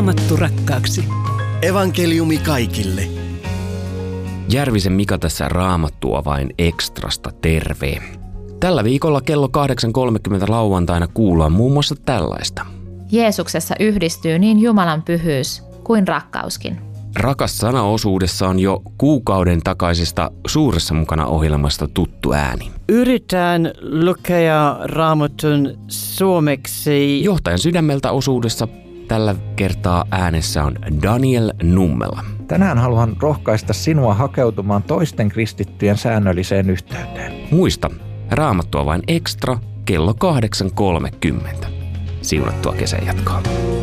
Raamattu rakkaaksi. Evankeliumi kaikille. Järvisen Mika tässä Raamattua vain ekstrasta terve. Tällä viikolla kello 8.30 lauantaina kuullaan muun muassa tällaista. Jeesuksessa yhdistyy niin Jumalan pyhyys kuin rakkauskin. Rakas sana-osuudessa on jo kuukauden takaisesta Suuressa mukana -ohjelmasta tuttu ääni. Yritän lukea Raamatun suomeksi. Johtajan sydämeltä -osuudessa tällä kertaa äänessä on Daniel Nummela. Tänään haluan rohkaista sinua hakeutumaan toisten kristittyjen säännölliseen yhteyteen. Muista, Raamattua vain ekstra kello 8.30. Siunattua kesän jatkoa.